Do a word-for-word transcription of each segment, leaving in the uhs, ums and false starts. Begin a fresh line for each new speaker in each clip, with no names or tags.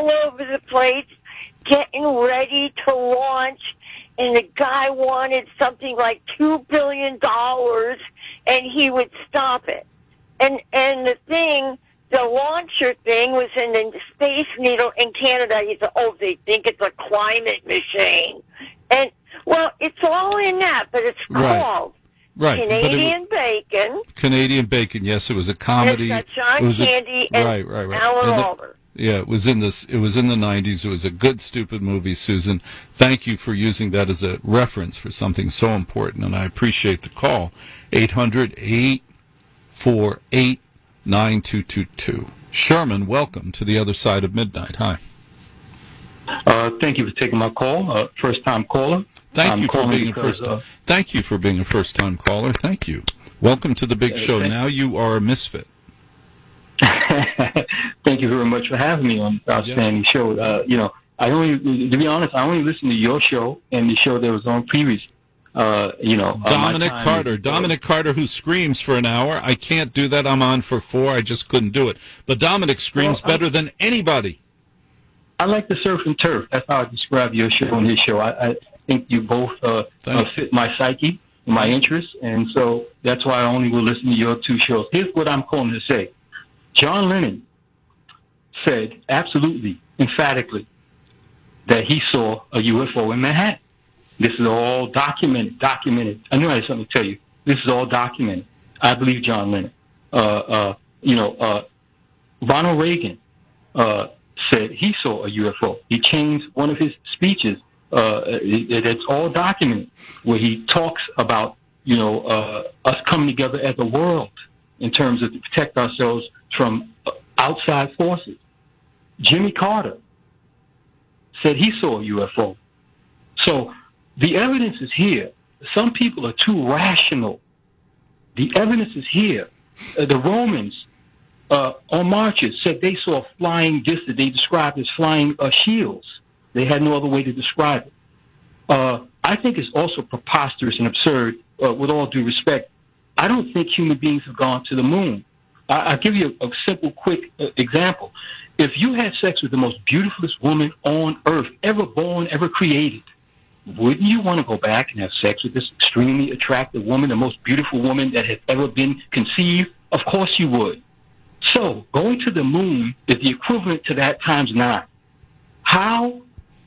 all over the place, getting ready to launch, and the guy wanted something like two billion dollars, and he would stop it. And and the thing, the launcher thing was in the Space Needle in Canada. He said, oh, they think it's a climate machine. And, well, it's all in that, but it's called
right. Right.
Canadian
it,
Bacon.
Canadian Bacon, yes, it was a comedy.
And it's got John
it was
Candy
a,
and
right, right, right.
Alan
and
Alda.
Yeah, it was in this. It was in the nineties. It was a good, stupid movie, Susan. Thank you for using that as a reference for something so important, and I appreciate the call. eight hundred, eight four eight, nine two two two. Sherman, welcome to the other side of midnight. Hi.
Uh, thank you for taking my call. Uh, first-time caller.
Thank
I'm
you for being
because,
a first.
Uh,
thank you for being a first-time caller. Thank you. Welcome to the big show. Now you are a misfit.
Thank you very much for having me on this outstanding yes. show. Uh, you know, I only, to be honest, I only listened to your show and the show that was on previous. Uh, you know,
Dominic uh, Carter. Is, Dominic Carter, who screams for an hour. I can't do that. I'm on for four. I just couldn't do it. But Dominic screams well, better I, than anybody.
I like the surf and turf. That's how I describe your show and his show. I, I think you both uh, uh, fit my psyche, my interests, and so that's why I only will listen to your two shows. Here's what I'm calling to say. John Lennon said absolutely, emphatically, that he saw a U F O in Manhattan. This is all documented, documented. I knew I had something to tell you. This is all documented. I believe John Lennon. Uh, uh, you know, uh, Ronald Reagan uh, said he saw a U F O. He changed one of his speeches. Uh, it, it's all documented, where he talks about, you know, uh, us coming together as a world in terms of to protect ourselves from outside forces. Jimmy Carter said he saw a U F O. So the evidence is here. Some people are too rational. The evidence is here. Uh, the Romans uh, on marches said they saw flying discs that they described as flying uh, shields. They had no other way to describe it. Uh, I think it's also preposterous and absurd, uh, with all due respect. I don't think human beings have gone to the moon. I- I'll give you a, a simple, quick uh, example. If you had sex with the most beautifulest woman on earth, ever born, ever created, wouldn't you want to go back and have sex with this extremely attractive woman, the most beautiful woman that has ever been conceived? Of course you would. So going to the moon is the equivalent to that times nine. How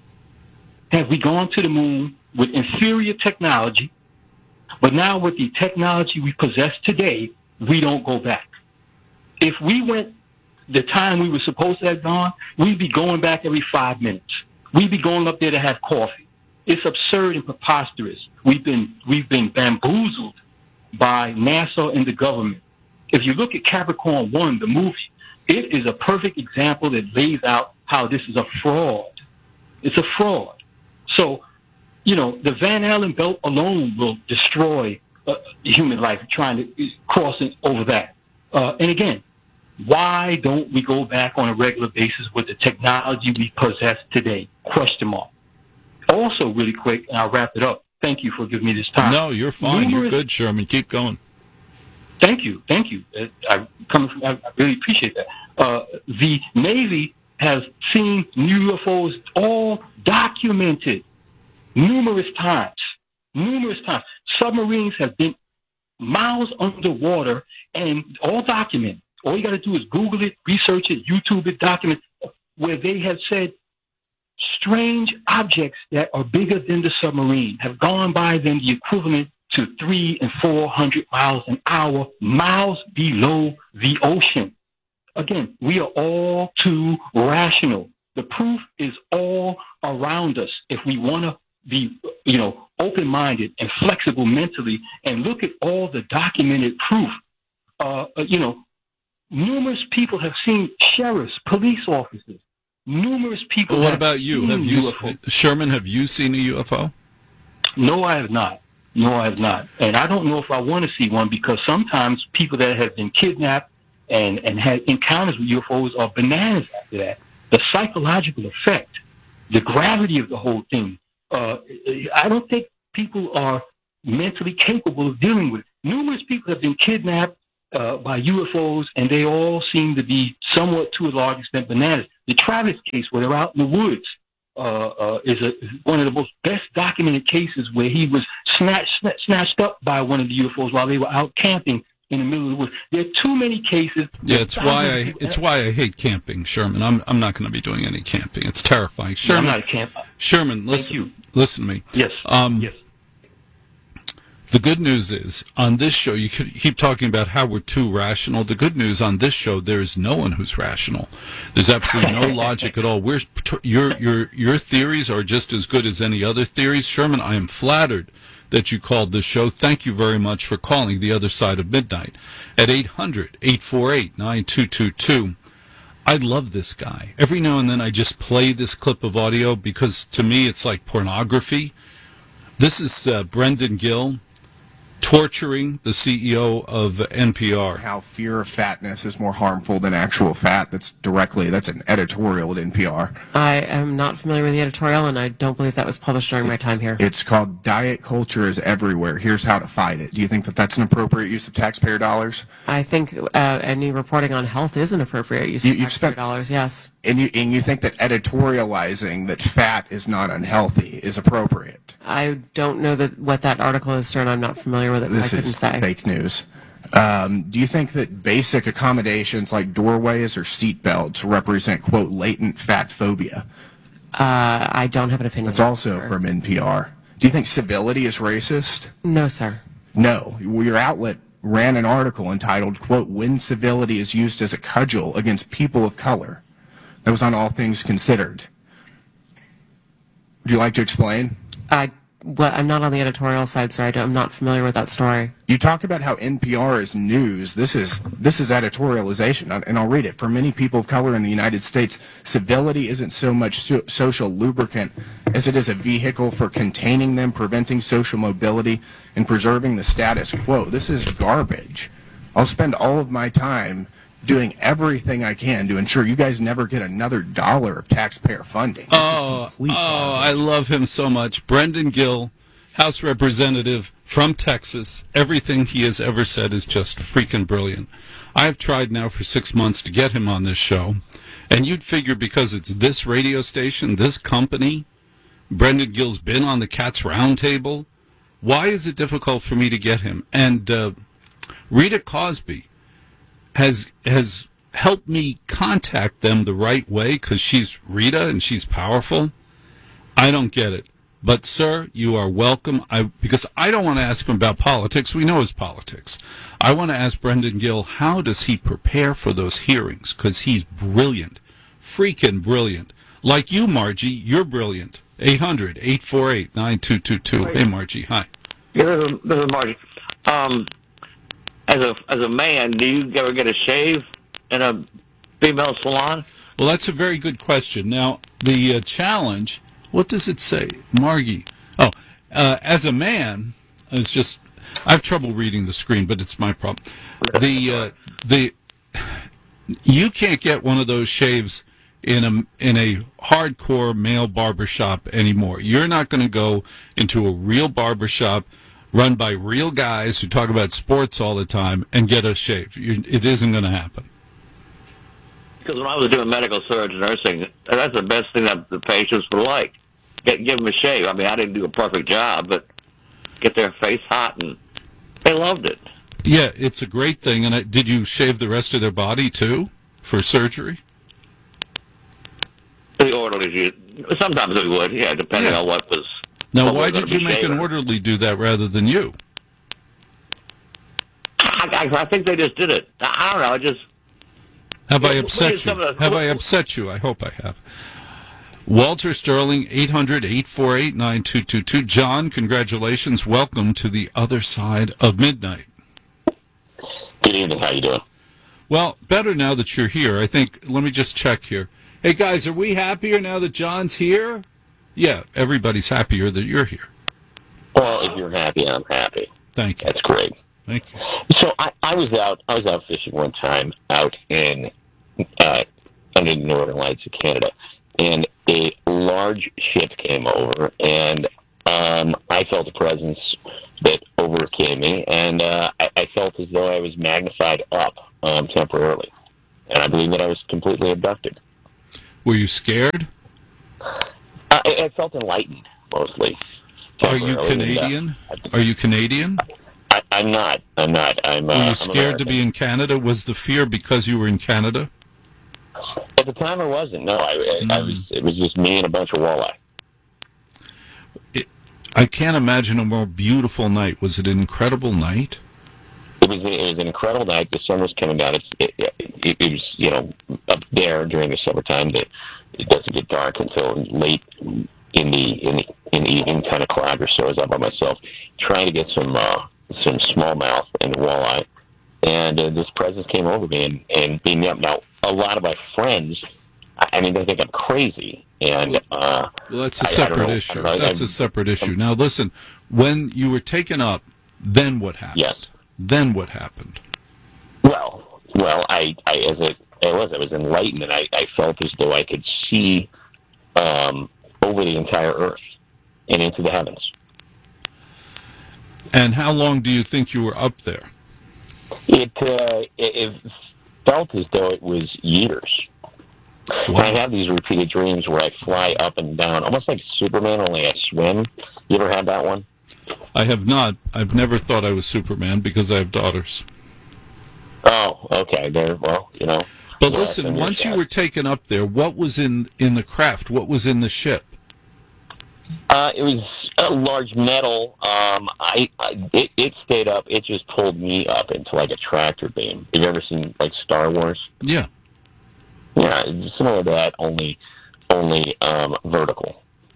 have we gone to the moon with inferior technology, but now with the technology we possess today, we don't go back? If we went the time we were supposed to have gone, we'd be going back every five minutes. We'd be going up there to have coffee. It's absurd and preposterous. We've been we've been bamboozled by NASA and the government. If you look at Capricorn One, the movie, it is a perfect example that lays out how this is a fraud. It's a fraud. So, you know, the Van Allen belt alone will destroy uh, human life, trying to cross it over that. Uh, and again, why don't we go back on a regular basis with the technology we possess today? Question mark. Also, really quick, and I'll wrap it up. Thank you for giving me this time.
No, you're fine. Numerous, you're good, Sherman. Keep going.
Thank you. Thank you. I, come from, I really appreciate that. Uh, the Navy has seen U F Os all documented numerous times. Numerous times. Submarines have been miles underwater and all documented. All you got to do is Google it, research it, YouTube it, document where they have said strange objects that are bigger than the submarine have gone by them the equivalent to three and four hundred miles an hour, miles below the ocean. Again, we are all too rational. The proof is all around us. If we want to be, you know, open-minded and flexible mentally and look at all the documented proof, uh, you know, numerous people have seen sheriffs, police officers. Numerous people.
Well, what
have
about you? Have you, U F O. Sherman? Have you seen a U F O?
No, I have not. No, I have not. And I don't know if I want to see one because sometimes people that have been kidnapped and and had encounters with U F Os are bananas after that. The psychological effect, the gravity of the whole thing. Uh, I don't think people are mentally capable of dealing with it. Numerous people have been kidnapped uh, by U F Os, and they all seem to be somewhat, to a large extent, bananas. The Travis case, where they're out in the woods, uh, uh, is, a, is one of the most best documented cases where he was snatched, snatched snatched up by one of the U F Os while they were out camping in the middle of the woods. There are too many cases.
Yeah, it's why I it's why I hate camping, Sherman. I'm I'm not going to be doing any camping. It's terrifying. Sherman,
I'm not a camper.
Sherman, listen,
Thank you.
listen to me.
Yes.
Um,
yes.
The good news is, on this show, you could keep talking about how we're too rational. The good news on this show, there is no one who's rational. There's absolutely no logic at all. We're, your your your theories are just as good as any other theories. Sherman, I am flattered that you called this show. Thank you very much for calling The Other Side of Midnight at eight hundred, eight four eight, nine two two two. I love this guy. Every now and then I just play this clip of audio because to me it's like pornography. This is uh, Brendan Gill torturing the C E O of N P R.
How fear of fatness is more harmful than actual fat. That's directly, that's an editorial at N P R.
I am not familiar with the editorial, and I don't believe that was published during my time here.
It's called Diet Culture is Everywhere. Here's how to fight it. Do you think that that's an appropriate use of taxpayer dollars?
I think uh, any reporting on health is an appropriate use
You-
of
you've
taxpayer
spent-
dollars, yes.
And you, and you think that editorializing that fat is not unhealthy is appropriate?
I don't know that what that article is, sir, and I'm not familiar with it, so
This
I couldn't
is
say.
fake news. Um, do you think that basic accommodations like doorways or seat belts represent, quote, latent fat phobia?
Uh, I don't have an opinion.
That's
on that,
also
sir.
from N P R. Do you think civility is racist?
No, sir.
No. Your outlet ran an article entitled, quote, When Civility is Used as a Cudgel Against People of Color. That was on All Things Considered. Would you like to explain?
I, well, I'm not on the editorial side, sir. I don't, I'm not familiar with that story.
You talk about how N P R is news. This is this is editorialization, and I'll read it. For many people of color in the United States, civility isn't so much so- social lubricant as it is a vehicle for containing them, preventing social mobility, and preserving the status quo. This is garbage. I'll spend all of my time doing everything I can to ensure you guys never get another dollar of taxpayer funding. This is
Oh,
complete
oh, I
garbage.
love him so much. Brendan Gill, House Representative from Texas. Everything he has ever said is just freaking brilliant. I've tried now for six months to get him on this show, and you'd figure because it's this radio station, this company, Brendan Gill's been on the Cats Roundtable. Why is it difficult for me to get him? And uh, Rita Cosby has has helped me contact them the right way because she's Rita and she's powerful. I don't get it. But, sir, you are welcome. I because I don't want to ask him about politics. We know his politics. I want to ask Brendan Gill, how does he prepare for those hearings? Because he's brilliant. Freaking brilliant. Like you, Margie, you're brilliant. eight hundred, eight four eight, nine two two two. Hey, Margie, hi.
Yeah, this is, this is Marty. Um, as a as a man, do you ever get a shave in a female salon?
Well, that's a very good question. Now, the uh, challenge, what does it say? Margie. Oh, uh, as a man, it's just, I have trouble reading the screen, but it's my problem. The, uh, the, you can't get one of those shaves in a, in a hardcore male barbershop anymore. You're not going to go into a real barbershop run by real guys who talk about sports all the time and get a shave. You, it isn't going to happen.
Because when I was doing medical surgery nursing, that's the best thing that the patients would like. Get, give them a shave. I mean, I didn't do a perfect job, but get their face hot, and they loved it.
Yeah, it's a great thing. And I, did you shave the rest of their body, too, for surgery?
The orderlies, you, sometimes we would, yeah, depending
Yeah.
on what was.
Now,
what
why
was gonna
did you
be
make
shaven.
an orderly do that rather than you?
I, I, I think they just did it. I, I don't know. I just.
Have I
Yeah,
upset
what is
you?
some of the-
Have I
what-
upset you? I hope I have. Walter Sterling, eight hundred, eight four eight, nine two two two. John, congratulations. Welcome to the other side of midnight.
Good evening. How you doing?
Well, better now that you're here. I think, let me just check here. Hey, guys, are we happier now that John's here? Yeah, everybody's happier that you're here.
Well, if you're happy, I'm happy.
Thank you.
That's great.
Thank you.
So I, I was out. I was out fishing one time out in uh, under the northern lights of Canada, and a large ship came over, and um, I felt a presence that overcame me, and uh, I, I felt as though I was magnified up um, temporarily, and I believe that I was completely abducted.
Were you scared?
Uh, I, I felt enlightened, mostly.
Are you
temporarily,
Canadian?
and, uh,
Are you Canadian?
I, I'm not. I'm not. I'm. Uh,
Were you
I'm
scared to
American.
be in Canada? Was the fear because you were in Canada?
At the time, I wasn't. No, I, I, I was. It was just me and a bunch of walleye.
It, I can't imagine a more beautiful night. Was it an incredible night?
It was. It was an incredible night. The sun was coming down. It's, it, it, it was, you know, up there during the summertime. That it doesn't get dark until late in the in the in the evening, ten o'clock or so. I was up by myself trying to get some uh, some smallmouth and walleye, and uh, this presence came over me and and beat me up. Now, a lot of my friends, I mean, they think I'm crazy, and uh,
Well, that's a
I- I don't
separate
know.
issue.
I don't know.
That's
I-
a separate issue. Now, listen. When you were taken up, then what happened?
Yes.
Then what happened?
Well, well, I, I as it, it was, I was enlightened, and I, I felt as though I could see um, over the entire earth and into the heavens.
And how long do you think you were up there?
It, uh, it, it felt as though it was years.
Wow.
I have these repeated dreams where I fly up and down, almost like Superman, only I swim. You ever had that one?
I have not. I've never thought I was Superman because I have daughters.
Oh, okay. There, well, you know.
But
yeah,
listen,
then you're
once you
set.
were taken up there, what was in, in the craft? What was in the ship?
Uh, it was a large metal. Um, I, I it, it stayed up. It just pulled me up into like a tractor beam. Have you ever seen like Star Wars?
Yeah.
Yeah, it's similar to that, only only um, vertical.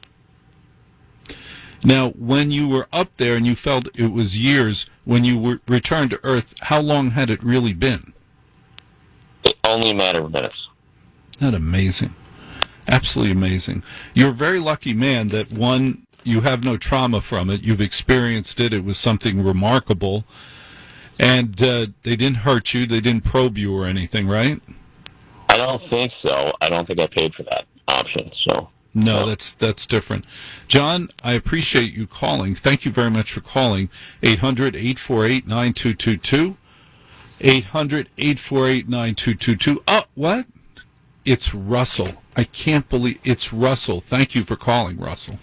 Now, when you were up there and you felt it was years, when you were returned to Earth, how long had it really been?
It, only a matter of minutes.
Isn't that amazing? Absolutely amazing. You're a very lucky man that, one, you have no trauma from it. You've experienced it. It was something remarkable. And uh, they didn't hurt you. They didn't probe you or anything, right?
I don't think so. I don't think I paid for that option. So
No,
no.
that's that's different. John, I appreciate you calling. Thank you very much for calling. eight hundred, eight four eight, nine two two two. eight hundred, eight four eight, nine two two two. Oh, what? It's Russell. I can't believe it's Russell. Thank you for calling, Russell.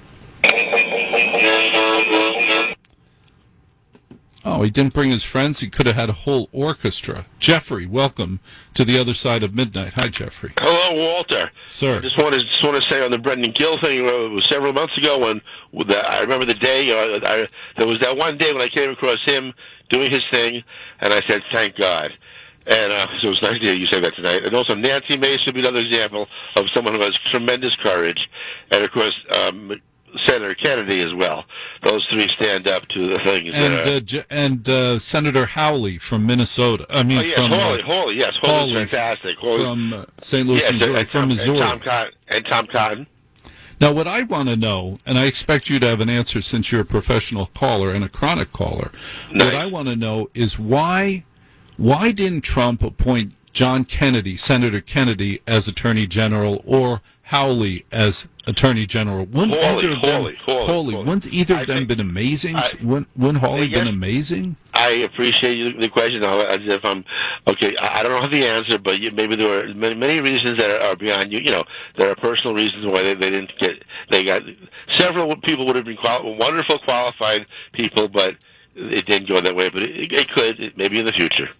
Oh, he didn't bring his friends. He could have had a whole orchestra. Jeffrey, welcome to the other side of midnight. Hi, Jeffrey.
Hello, Walter.
Sir.
I just want to just want to say on the Brendan Gill thing, uh, it was several months ago when with the, I remember the day. Uh, I, there was that one day when I came across him doing his thing, and I said, "Thank God." And uh, so it was nice to hear you say that tonight. And also, Nancy Mace would be another example of someone who has tremendous courage, and of course, um, Senator Kennedy as well. Those three stand up to the things.
And
that, uh,
uh, J- and uh, Senator Hawley from Minnesota. I mean,
oh, yes,
from
Hawley,
uh,
Hawley, yes, Hawley's
Hawley
fantastic. Hawley,
from uh, Saint Louis,
yes,
Missouri,
and,
from
Tom,
Missouri.
and Tom Cotton. And Tom Cotton.
Now, what I want to know, and I expect you to have an answer since you're a professional caller and a chronic caller.
Nice.
What I want to know is why, why didn't Trump appoint John Kennedy, Senator Kennedy, as Attorney General, or Hawley as Attorney General? Wouldn't
Hawley,
either of them,
Hawley, Hawley, Hawley.
wouldn't either of
I
them
think-
been amazing?
I-
wouldn't, wouldn't Hawley
Yes.
been amazing?
I appreciate you, the question. Though, as if I'm okay, I, I don't know the answer, but you, maybe there are many, many reasons that are, are beyond you. You know, there are personal reasons why they, they didn't get. They got several people would have been quali- wonderful, qualified people, but it didn't go that way. But it, it could, it, maybe in the future.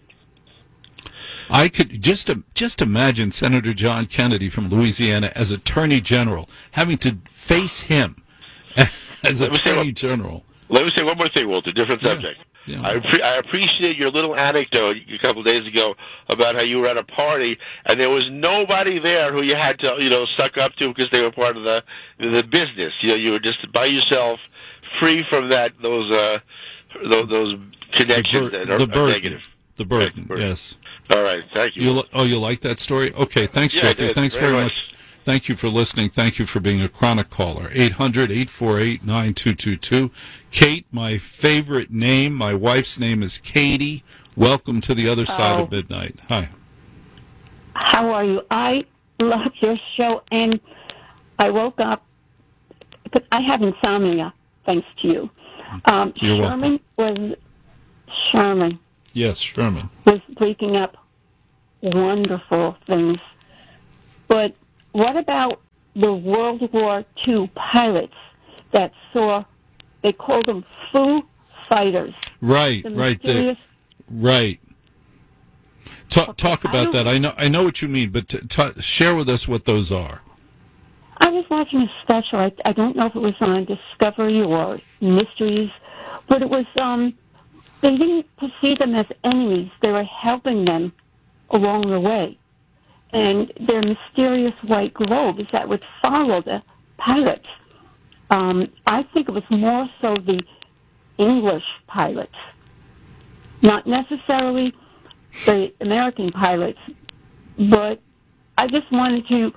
I could just just imagine Senator John Kennedy from Louisiana as Attorney General, having to face him as
Let me say
Attorney
what-
General.
Let me say one more thing, Walter. Different
Yeah,
subject.
yeah.
I, appre- I appreciate your little anecdote a couple of days ago about how you were at a party and there was nobody there who you had to, you know, suck up to because they were part of the the business. You know, you were just by yourself, free from that those uh, those, those connections
the, bur-
that are,
the
are
burden,
negative.
the burden.
burden.
Yes.
All right, thank you.
You li- oh, you like that story? Okay, thanks,
Yeah, I
Jeffrey.
did.
Thanks
Very
very
much.
much. Thank you for listening. Thank you for being a chronic caller. eight hundred, eight four eight, nine two two two. Kate, my favorite name. My wife's name is Katie. Welcome to the other side
Oh.
of midnight. Hi.
How are you? I love your show, and I woke up because I have insomnia, thanks to you. Um,
You're
Sherman was Sherman
Yes, Sherman.
was waking up wonderful things, but what about the World War Two pilots that saw, they called them Foo Fighters.
Right,
the
right,
mysterious,
the, right. Talk,
Okay,
talk
I
about
don't-
that. I know, I know what you mean, but t- t- share with us what those are.
I was watching a special. I, I don't know if it was on Discovery or Mysteries, but it was, um, they didn't perceive them as enemies. They were helping them along the way. And they're mysterious white globes that would follow the pilots. Um, I think it was more so the English pilots, not necessarily the American pilots, but I just wanted to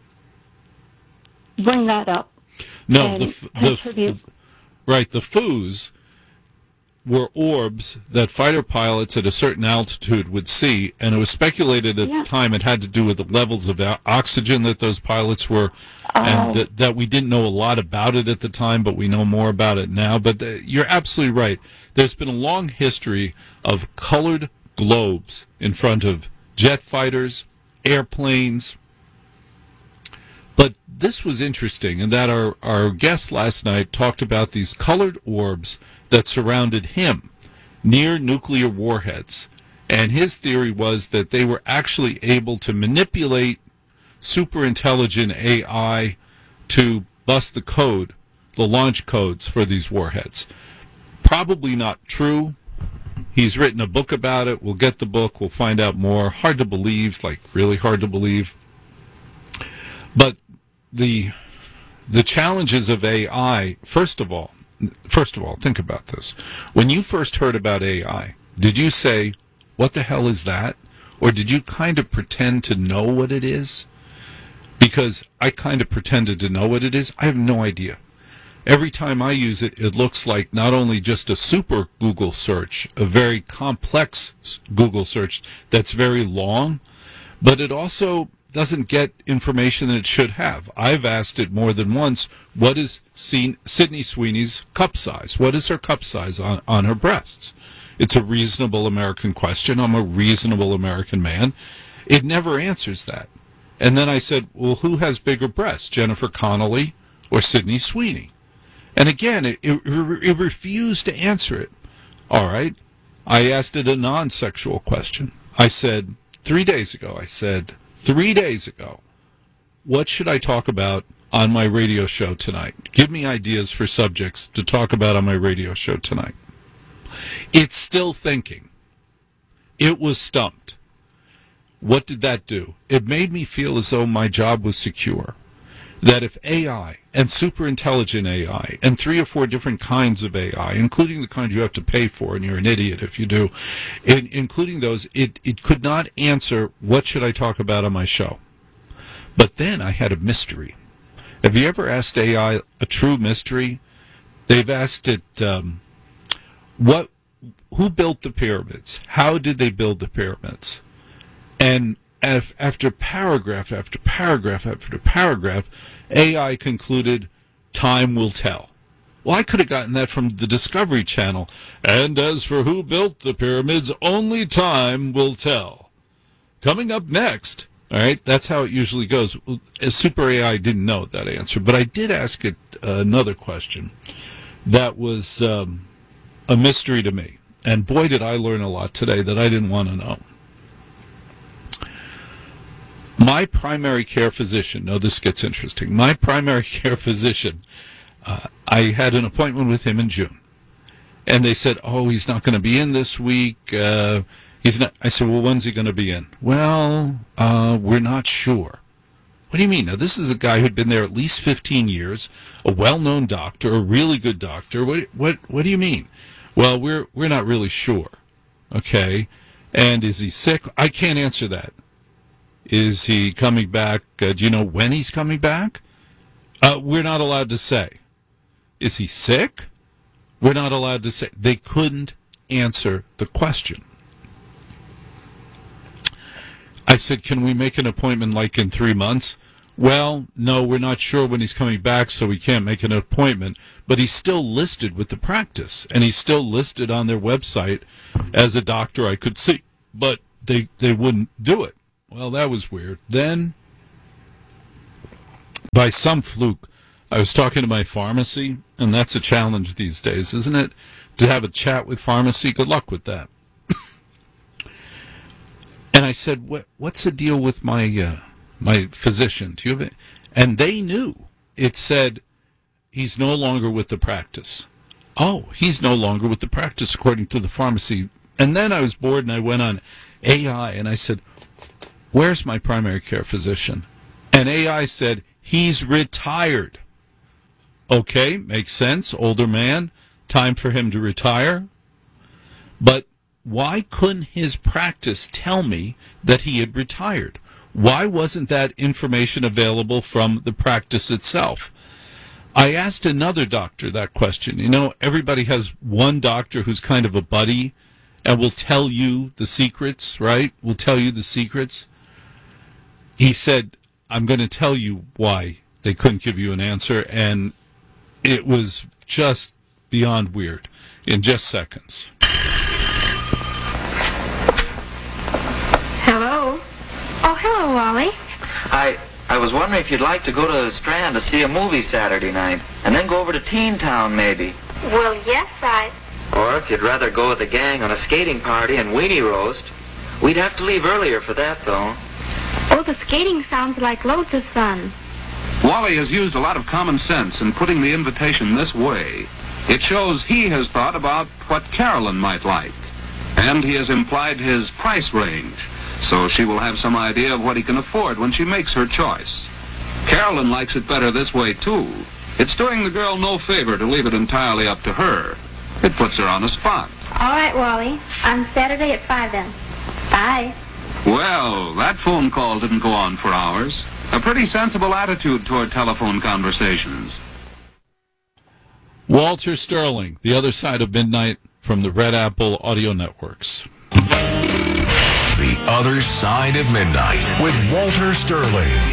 bring that up.
No,
and
the, f- the
contribute.
f- right, the Foos were orbs that fighter pilots at a certain altitude would see, and it was speculated at
Yeah.
the time it had to do with the levels of o- oxygen that those pilots were, and
Oh.
that, that we didn't know a lot about it at the time, but we know more about it now. But uh, you're absolutely right. There's been a long history of colored globes in front of jet fighters, airplanes. But this was interesting in that our, our guest last night talked about these colored orbs that surrounded him near nuclear warheads. And his theory was that they were actually able to manipulate super intelligent A I to bust the code, the launch codes for these warheads. Probably not true. He's written a book about it. We'll get the book. We'll find out more. Hard to believe, like really hard to believe. But the the challenges of A I, first of all, first of all, think about this. When you first heard about A I, did you say, what the hell is that? Or did you kind of pretend to know what it is? Because I kind of pretended to know what it is. I have no idea. Every time I use it, it looks like not only just a super Google search, a very complex Google search that's very long, but it also doesn't get information that it should have. I've asked it more than once, what is Sydney Sweeney's cup size? What is her cup size on, on her breasts? It's a reasonable American question. I'm a reasonable American man. It never answers that. And then I said, well, who has bigger breasts, Jennifer Connelly or Sydney Sweeney? And again, it, it, it refused to answer it. All right. I asked it a non-sexual question. I said, three days ago, I said, three days ago, what should I talk about on my radio show tonight? Give me ideas for subjects to talk about on my radio show tonight. It's still thinking. It was stumped. What did that do? It made me feel as though my job was secure. That if A I and super intelligent A I and three or four different kinds of A I, including the kinds you have to pay for, and you're an idiot if you do, in, including those, it, it could not answer what should I talk about on my show. But then I had a mystery. Have you ever asked A I a true mystery? They've asked it, um, what, who built the pyramids? How did they build the pyramids? And af- after paragraph after paragraph after paragraph, A I concluded, time will tell. Well, I could have gotten that from the Discovery Channel. And as for who built the pyramids, only time will tell. Coming up next, all right, that's how it usually goes. Super A I didn't know that answer, but I did ask it uh, another question that was um, a mystery to me. And boy, did I learn a lot today that I didn't want to know. My primary care physician, no, this gets interesting. My primary care physician, uh, I had an appointment with him in June. And they said, oh, he's not going to be in this week. Uh, he's not. I said, well, when's he going to be in? Well, uh, we're not sure. What do you mean? Now, this is a guy who'd been there at least fifteen years, a well-known doctor, a really good doctor. What, what, what do you mean? Well, we're, we're not really sure. Okay. And is he sick? I can't answer that. Is he coming back? Uh, do you know when he's coming back? Uh, we're not allowed to say. Is he sick? We're not allowed to say. They couldn't answer the question. I said, can we make an appointment like in three months? Well, no, we're not sure when he's coming back, so we can't make an appointment. But he's still listed with the practice, and he's still listed on their website as a doctor I could see. But they, they wouldn't do it. Well, that was weird. Then by some fluke, I was talking to my pharmacy, and that's a challenge these days, isn't it? To have a chat with pharmacy, good luck with that. And I said, "What? What's the deal with my uh, my physician? Do you have it?" And they knew. It said, he's no longer with the practice. Oh, he's no longer with the practice, according to the pharmacy. And then I was bored, and I went on A I, and I said, where's my primary care physician? And A I said, he's retired. Okay, makes sense. Older man, time for him to retire. But why couldn't his practice tell me that he had retired? Why wasn't that information available from the practice itself? I asked another doctor that question. You know, everybody has one doctor who's kind of a buddy and will tell you the secrets, right? Will tell you the secrets. He said, I'm going to tell you why they couldn't give you an answer, and it was just beyond weird in just seconds.
Hello? Oh, hello, Wally.
I I was wondering if you'd like to go to the Strand to see a movie Saturday night, and then go over to Teen Town, maybe.
Well, yes, I...
Or if you'd rather go with the gang on a skating party and weenie roast. We'd have to leave earlier for that, though.
Oh, the skating sounds like loads of fun.
Wally has used a lot of common sense in putting the invitation this way. It shows he has thought about what Carolyn might like, and he has implied his price range, so she will have some idea of what he can afford when she makes her choice. Carolyn likes it better this way, too. It's doing the girl no favor to leave it entirely up to her. It puts her on the spot.
All right, Wally. On Saturday at five, then. Bye.
Well, that phone call didn't go on for hours. A pretty sensible attitude toward telephone conversations.
Walter Sterling, The Other Side of Midnight, from the Red Apple Audio Networks.
The Other Side of Midnight with Walter Sterling.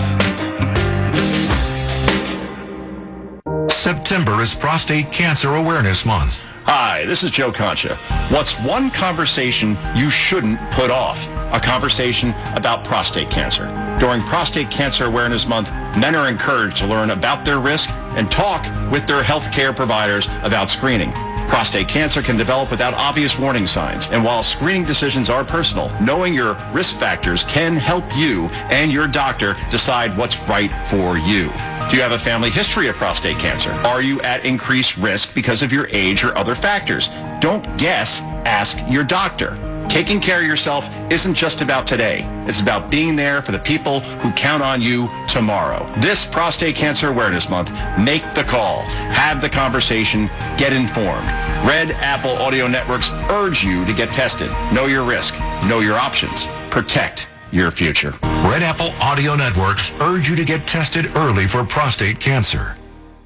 September is Prostate Cancer Awareness Month.
Hi, this is Joe Concha. What's one conversation you shouldn't put off? A conversation about prostate cancer. During Prostate Cancer Awareness Month, men are encouraged to learn about their risk and talk with their healthcare providers about screening. Prostate cancer can develop without obvious warning signs, and while screening decisions are personal, knowing your risk factors can help you and your doctor decide what's right for you. Do you have a family history of prostate cancer? Are you at increased risk because of your age or other factors? Don't guess, ask your doctor. Taking care of yourself isn't just about today. It's about being there for the people who count on you tomorrow. This Prostate Cancer Awareness Month, make the call, have the conversation, get informed. Red Apple Audio Networks urge you to get tested. Know your risk, know your options, protect your future.
Red Apple Audio Networks urge you to get tested early for prostate cancer.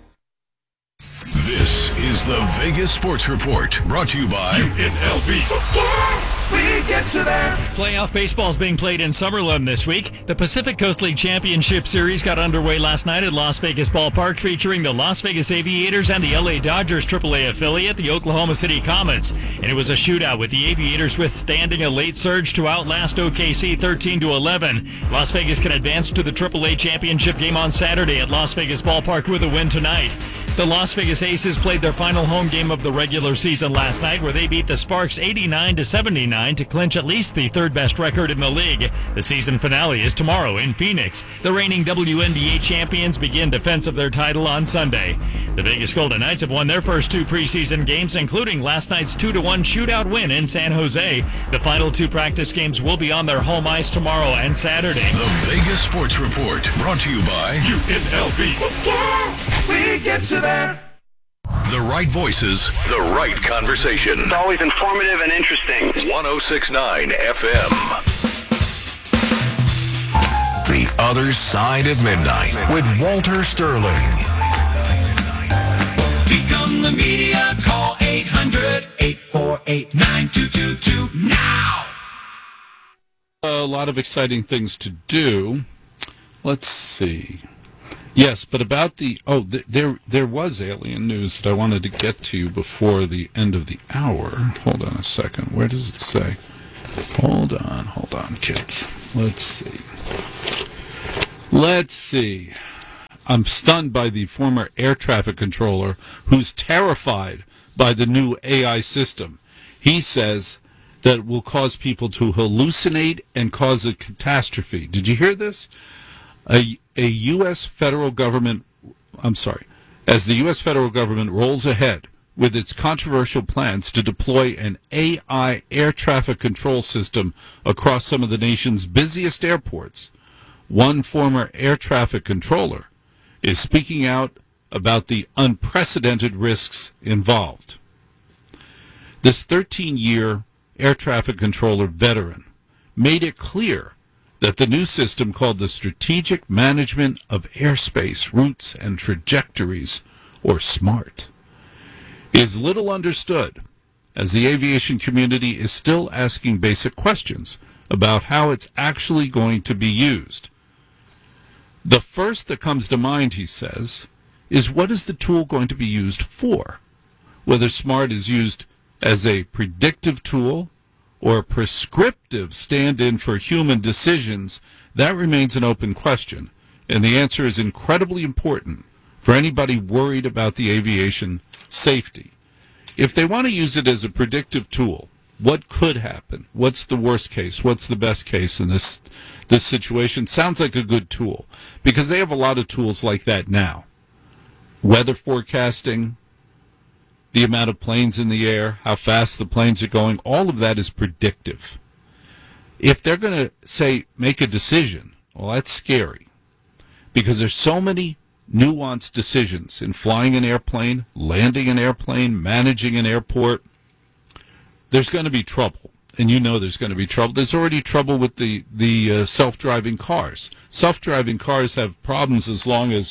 This is the Vegas Sports Report, brought to you by U N L V. Tickets! We get you there!
Playoff baseball is being played in Summerlin this week. The Pacific Coast League Championship Series got underway last night at Las Vegas Ballpark, featuring the Las Vegas Aviators and the L A Dodgers triple A affiliate, the Oklahoma City Comets. And it was a shootout, with the Aviators withstanding a late surge to outlast O K C thirteen to eleven. Las Vegas can advance to the triple A championship game on Saturday at Las Vegas Ballpark with a win tonight. The Las Vegas Aces played their final home game of the regular season last night, where they beat the Sparks eighty-nine to seventy-nine to clinch at least the third best record in the league. The season finale is tomorrow in Phoenix. The reigning W N B A champions begin defense of their title on Sunday. The Vegas Golden Knights have won their first two preseason games, including last night's two to one shootout win in San Jose. The final two practice games will be on their home ice tomorrow and Saturday.
The Vegas Sports Report, brought to you by U N L V. Tickets! We get you there! The right voices, the right conversation.
It's always informative and interesting.
one oh six point nine F M.
The Other Side of Midnight with Walter Sterling.
Become the media. Call eight hundred, eight four eight, nine two two two now.
A lot of exciting things to do. Let's see. Yes, but about the oh, th- there there was alien news that I wanted to get to you before the end of the hour. Hold on a second. Where does it say? Hold on, hold on, kids. Let's see. Let's see. I'm stunned by the former air traffic controller who's terrified by the new A I system. He says that it will cause people to hallucinate and cause a catastrophe. Did you hear this? A, a U S federal government, I'm sorry, as the U S federal government rolls ahead with its controversial plans to deploy an A I air traffic control system across some of the nation's busiest airports, one former air traffic controller is speaking out about the unprecedented risks involved. This thirteen-year air traffic controller veteran made it clear that the new system, called the Strategic Management of Airspace Routes and Trajectories, or SMART, is little understood, as the aviation community is still asking basic questions about how it's actually going to be used. The first that comes to mind, he says, is what is the tool going to be used for? Whether SMART is used as a predictive tool or a prescriptive stand-in for human decisions, that remains an open question, and the answer is incredibly important for anybody worried about the aviation safety. If they want to use it as a predictive tool, what could happen? What's the worst case? What's the best case in this this situation? Sounds like a good tool, because they have a lot of tools like that now. Weather forecasting, the amount of planes in the air, how fast the planes are going, all of that is predictive. If they're going to say, make a decision, well, that's scary, because there's so many nuanced decisions in flying an airplane, landing an airplane, managing an airport. There's going to be trouble, and you know there's going to be trouble. There's already trouble with the, the uh, self-driving cars. Self-driving cars have problems as long as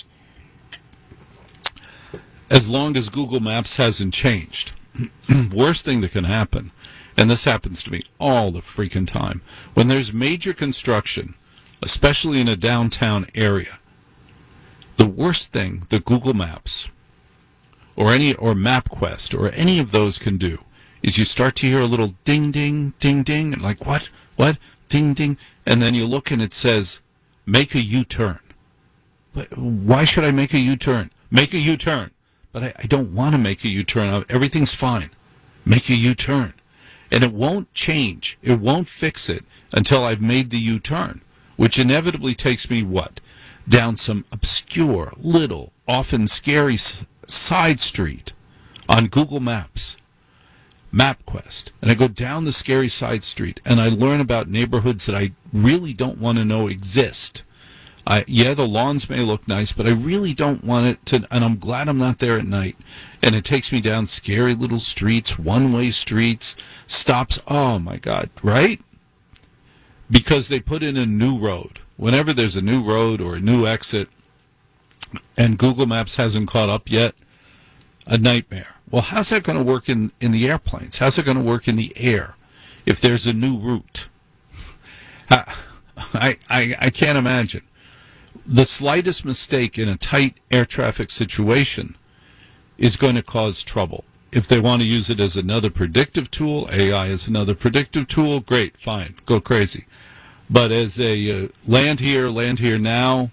as long as Google Maps hasn't changed. Worst thing that can happen, and this happens to me all the freaking time, when there's major construction, especially in a downtown area, the worst thing that Google Maps or any or MapQuest or any of those can do is you start to hear a little ding, ding, ding, ding, and like, what, what, ding, ding, and then you look and it says, make a U-turn. But why should I make a U-turn? Make a U-turn. But I, I don't want to make a U-turn. Everything's fine. Make a U-turn. And it won't change. It won't fix it until I've made the U-turn, which inevitably takes me, what? Down some obscure, little, often scary s- side street on Google Maps, MapQuest, and I go down the scary side street, and I learn about neighborhoods that I really don't want to know exist. I, yeah, the lawns may look nice, but I really don't want it to, and I'm glad I'm not there at night. And it takes me down scary little streets, one-way streets, stops, oh my God, right? Because they put in a new road. Whenever there's a new road or a new exit, and Google Maps hasn't caught up yet, a nightmare. Well, how's that going to work in, in the airplanes? How's it going to work in the air if there's a new route? I, I, I can't imagine. The slightest mistake in a tight air traffic situation is going to cause trouble. If they want to use it as another predictive tool, A I is another predictive tool, great, fine, go crazy. But as a uh, land here, land here now,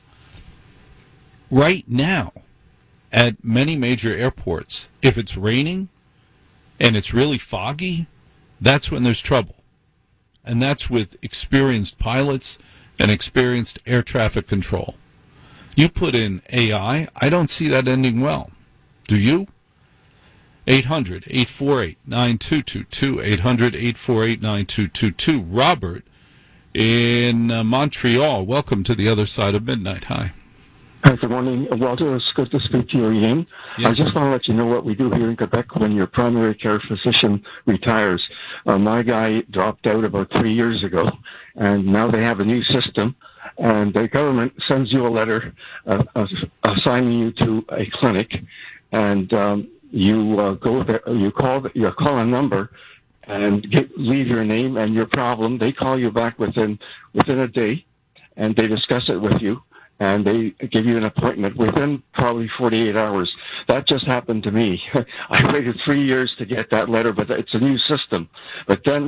right now, at many major airports, if it's raining and it's really foggy, that's when there's trouble. And that's with experienced pilots and experienced air traffic control. You put in A I, I don't see that ending well. Do you? eight hundred, eight four eight, nine two two two, eight hundred, eight four eight, nine two two two. Robert in uh, Montreal, welcome to the other side of midnight. Hi.
Hi, good morning. Walter, it's good to speak to you again. Yes. I just want to let you know what we do here in Quebec when your primary care physician retires. Uh, my guy dropped out about three years ago, and now they have a new system, and the government sends you a letter uh, uh, assigning you to a clinic, and um, you uh, go there, you call, you call a number, and get, leave your name and your problem. They call you back within within a day, and they discuss it with you. And they give you an appointment within probably forty-eight hours. That just happened to me. I waited three years to get that letter, but it's a new system. But then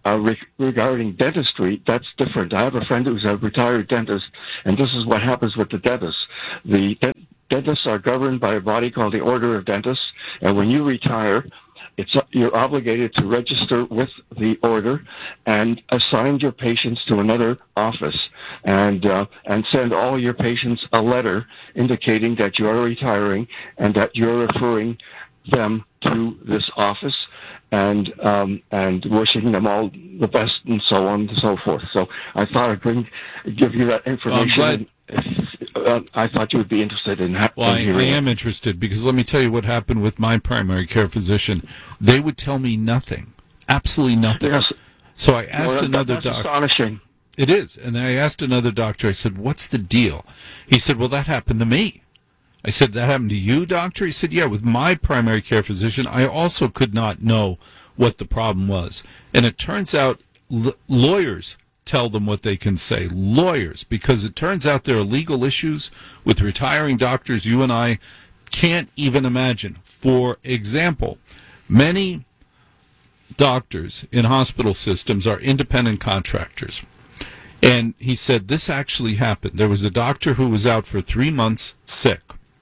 uh, re- regarding dentistry, that's different. I have a friend who's a retired dentist, and this is what happens with the dentists. The de- dentists are governed by a body called the Order of Dentists, and when you retire, it's you're obligated to register with the order and assign your patients to another office, and uh, and send all your patients a letter indicating that you are retiring and that you're referring them to this office, and um, and wishing them all the best, and so on and so forth. So I thought I'd bring give you that information.
Well,
Uh, I thought you would be interested in that.
Well, I, I am interested, because let me tell you what happened with my primary care physician. They would tell me nothing, absolutely nothing.
Yes.
So I asked
Well, that,
another
that's
doctor.
Astonishing.
It is. And then I asked another doctor, I said, what's the deal? He said, well, that happened to me. I said, that happened to you, doctor? He said, yeah, with my primary care physician, I also could not know what the problem was. And it turns out l- lawyers tell them what they can say. Lawyers, because it turns out there are legal issues with retiring doctors you and I can't even imagine. For example, many doctors in hospital systems are independent contractors. And he said this actually happened. There was a doctor who was out for three months sick,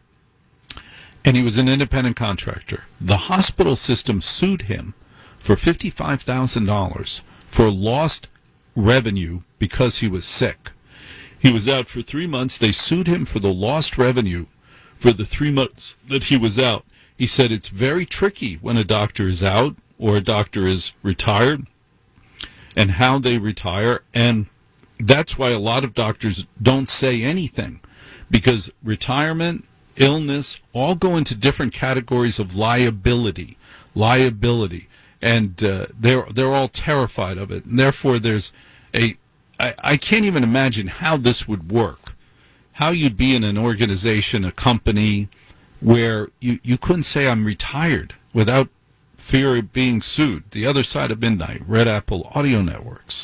and he was an independent contractor. The hospital system sued him for fifty-five thousand dollars for lost revenue because he was sick. He was out for three months. They sued him for the lost revenue for the three months that he was out. He said it's very tricky when a doctor is out or a doctor is retired and how they retire, and that's why a lot of doctors don't say anything, because retirement, illness, all go into different categories of liability, liability. And uh, they're they're all terrified of it, and therefore there's a I, I can't even imagine how this would work, how you'd be in an organization, a company, where you, you couldn't say I'm retired without fear of being sued. The Other Side of Midnight, Red Apple Audio Networks.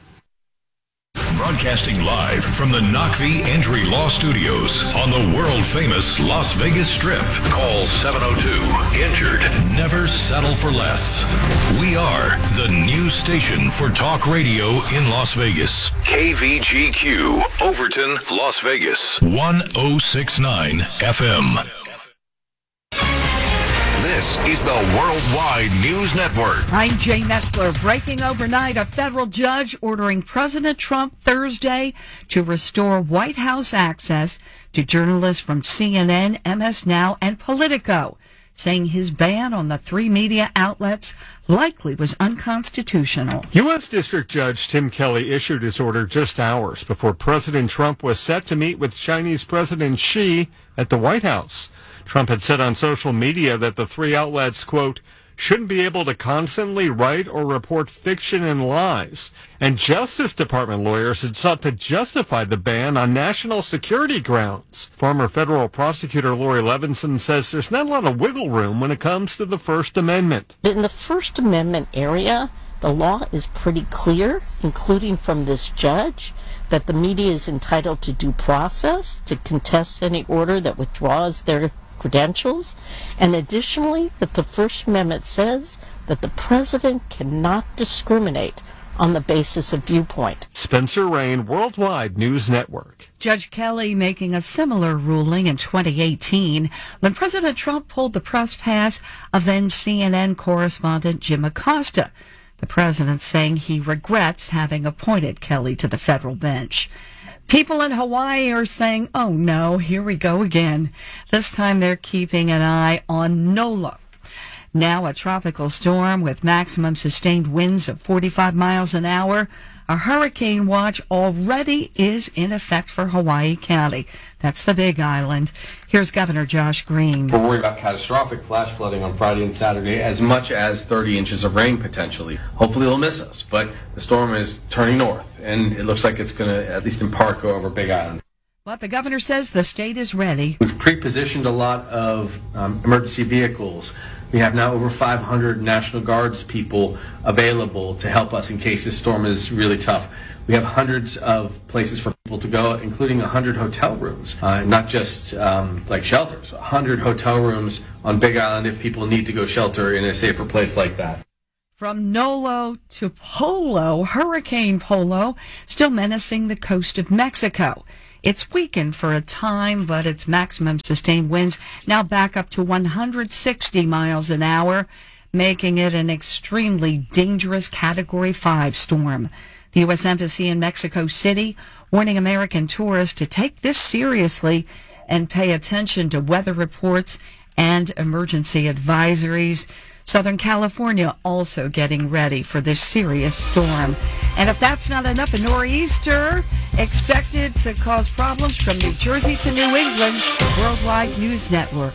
Broadcasting live from the Knockvie Entry Law Studios on the world-famous Las Vegas Strip. Call seven oh two, injured. Never settle for less. We are the new station for talk radio in Las Vegas. K V G Q, Overton, Las Vegas. one oh six point nine F M. This is the Worldwide News Network.
I'm Jay Metzler. Breaking overnight, a federal judge ordering President Trump Thursday to restore White House access to journalists from C N N, M S Now, and Politico, saying his ban on the three media outlets likely was unconstitutional.
U S. District Judge Tim Kelly issued his order just hours before President Trump was set to meet with Chinese President Xi at the White House. Trump had said on social media that the three outlets, quote, shouldn't be able to constantly write or report fiction and lies. And Justice Department lawyers had sought to justify the ban on national security grounds. Former federal prosecutor Lori Levinson says there's not a lot of wiggle room when it comes to the First Amendment.
In the First Amendment area, the law is pretty clear, including from this judge, that the media is entitled to due process, to contest any order that withdraws their credentials, and additionally that the First Amendment says that the president cannot discriminate on the basis of viewpoint.
Spencer Rain, Worldwide News Network.
Judge Kelly making a similar ruling in twenty eighteen when President Trump pulled the press pass of then C N N correspondent Jim Acosta. The president saying he regrets having appointed Kelly to the federal bench. People in Hawaii are saying, oh no, here we go again. This time they're keeping an eye on Nola. Now a tropical storm with maximum sustained winds of forty-five miles an hour. A hurricane watch already is in effect for Hawaii County. That's the Big Island. Here's Governor Josh Green.
We're worried about catastrophic flash flooding on Friday and Saturday, as much as thirty inches of rain potentially. Hopefully it'll miss us, but the storm is turning north, and it looks like it's going to, at least in part, go over Big Island.
But the governor says the state is ready.
We've pre-positioned a lot of um, emergency vehicles. We have now over five hundred National Guards people available to help us in case this storm is really tough. We have hundreds of places for people to go, including one hundred hotel rooms, uh, not just um, like shelters, one hundred hotel rooms on Big Island if people need to go shelter in a safer place like that.
From Nolo to Polo, Hurricane Polo, still menacing the coast of Mexico. It's weakened for a time, but its maximum sustained winds now back up to one hundred sixty miles an hour, making it an extremely dangerous Category five storm. The U S Embassy in Mexico City warning American tourists to take this seriously and pay attention to weather reports and emergency advisories. Southern California also getting ready for this serious storm. And if that's not enough, a nor'easter expected to cause problems from New Jersey to New England. Worldwide News Network.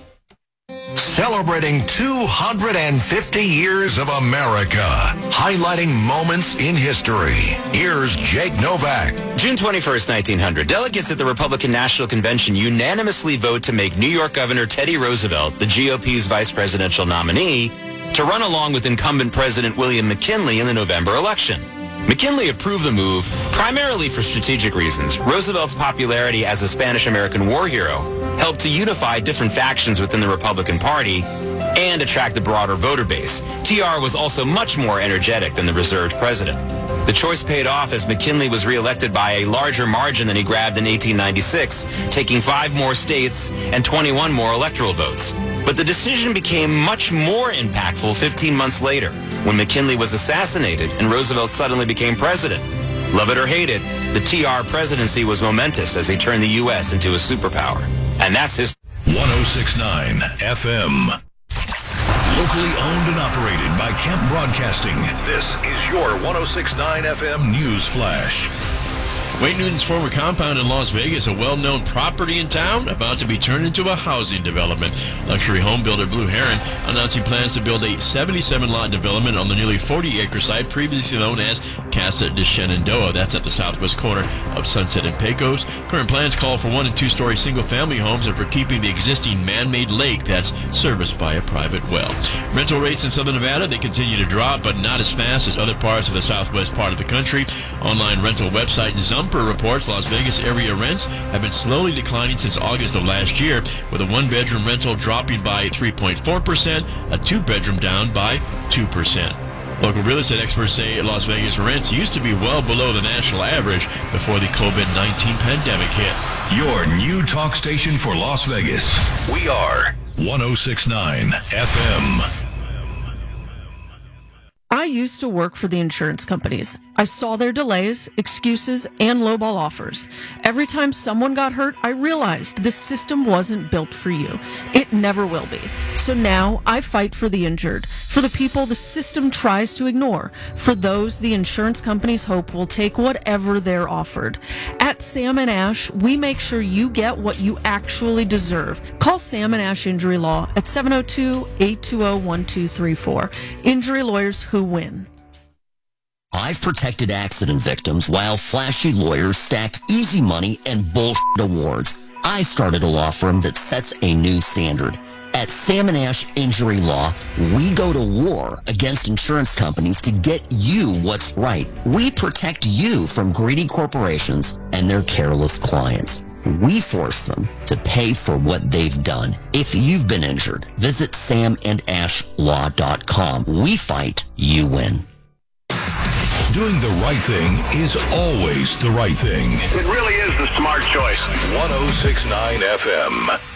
Celebrating two hundred fifty years of America, highlighting moments in history. Here's Jake Novak.
June twenty-first, nineteen hundred, delegates at the Republican National Convention unanimously vote to make New York Governor Teddy Roosevelt the G O P's vice presidential nominee to run along with incumbent President William McKinley in the November election. McKinley approved the move primarily for strategic reasons. Roosevelt's popularity as a Spanish-American war hero helped to unify different factions within the Republican Party and attract a broader voter base. T R was also much more energetic than the reserved president. The choice paid off as McKinley was reelected by a larger margin than he grabbed in eighteen ninety-six, taking five more states and twenty-one more electoral votes. But the decision became much more impactful fifteen months later, when McKinley was assassinated and Roosevelt suddenly became president. Love it or hate it, the T R presidency was momentous as he turned the U S into a superpower. And that's his...
one oh six point nine F M. Locally owned and operated by Kemp Broadcasting. This is your one oh six point nine F M News Flash.
Wayne Newton's former compound in Las Vegas, a well-known property in town, about to be turned into a housing development. Luxury home builder Blue Heron announcing plans to build a seventy-seven lot development on the nearly forty acre site previously known as Casa de Shenandoah. That's at the southwest corner of Sunset and Pecos. Current plans call for one and two story single-family homes and for keeping the existing man-made lake that's serviced by a private well. Rental rates in Southern Nevada, they continue to drop, but not as fast as other parts of the southwest part of the country. Online rental website Zumper reports Las Vegas area rents have been slowly declining since August of last year, with a one-bedroom rental dropping by three point four percent, a two-bedroom down by two percent. Local real estate experts say Las Vegas rents used to be well below the national average before the COVID nineteen pandemic hit.
Your new talk station for Las Vegas. We are one oh six point nine F M.
I used to work for the insurance companies. I saw their delays, excuses, and lowball offers. Every time someone got hurt, I realized this system wasn't built for you. It never will be. So now I fight for the injured, for the people the system tries to ignore, for those the insurance companies hope will take whatever they're offered. At Sam and Ash, we make sure you get what you actually deserve. Call Sam and Ash Injury Law at seven oh two, eight two oh, one two three four. Injury lawyers who win.
I've protected accident victims while flashy lawyers stacked easy money and bullshit awards. I started a law firm that sets a new standard. At Sam and Ash Injury Law, we go to war against insurance companies to get you what's right. We protect you from greedy corporations and their careless clients. We force them to pay for what they've done. If you've been injured, visit sam and ash law dot com. We fight, you win.
Doing the right thing is always the right thing.
It really is the smart choice.
one oh six point nine F M.